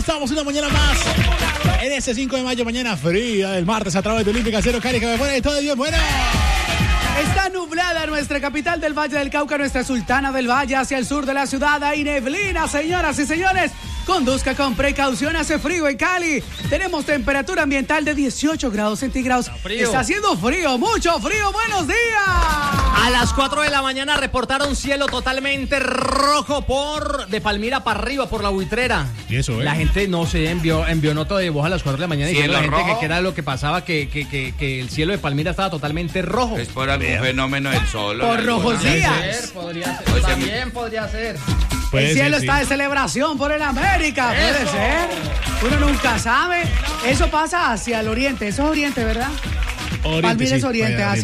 estamos una mañana más. En ese 5 de mayo, mañana fría del martes a través de Olímpica Cero, Cari, que me pone todo bien bueno. Está nublada nuestra capital del Valle del Cauca, nuestra Sultana del Valle, hacia el sur de la ciudad. Hay neblina, señoras y señores. Conduzca con precaución, hace frío en Cali. Tenemos temperatura ambiental de 18 grados centígrados. Está haciendo frío, mucho frío. ¡Buenos días! A las 4 de la mañana reportaron cielo totalmente rojo de Palmira para arriba, por la Buitrera. ¿Y eso, La gente, no sé, envió nota de voz a las 4 de la mañana y dijeron a la gente que era lo que pasaba, que el cielo de Palmira estaba totalmente rojo. Es por algún fenómeno del sol. Por rojos días. Podría ser, también podría ser. El cielo está de celebración por el América. Puede ser. Uno nunca sabe. Eso pasa hacia el oriente. Eso es oriente, ¿verdad? Oriente, Palmira es sí, oriente.